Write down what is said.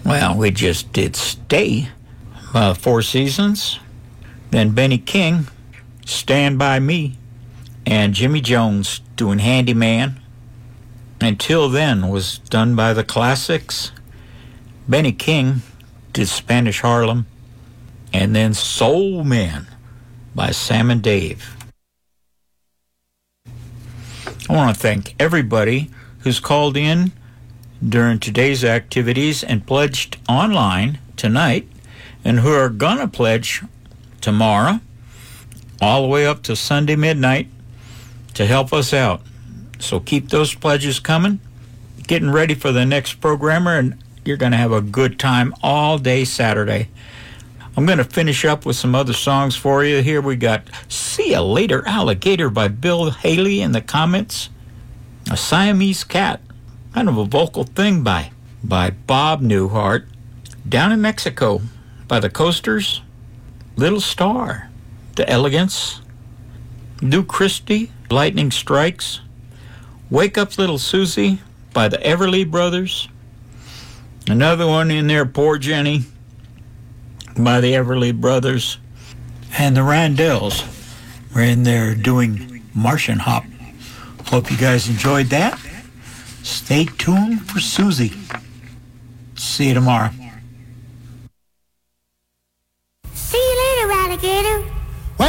Well, we just did Stay by Four Seasons, then Benny King, Stand By Me, and Jimmy Jones doing Handyman. Until Then was done by the Classics. Benny King did Spanish Harlem, and then Soul Man by Sam and Dave. I want to thank everybody who's called in during today's activities and pledged online tonight, and who are going to pledge tomorrow all the way up to Sunday midnight to help us out. So keep those pledges coming. Getting ready for the next programmer, and you're going to have a good time all day Saturday. I'm going to finish up with some other songs for you. Here we got See Ya Later Alligator by Bill Haley in the comments. A Siamese Cat, kind of a vocal thing by Bob Newhart. Down in Mexico by the Coasters. Little Star, The Elegance. New Christie, Lightning Strikes. Wake Up Little Susie by the Everly Brothers. Another one in there, Poor Jenny by the Everly Brothers. And the Randells were in there doing Martian Hop. Hope you guys enjoyed that. Stay tuned for Susie. See you tomorrow. See you later, alligator.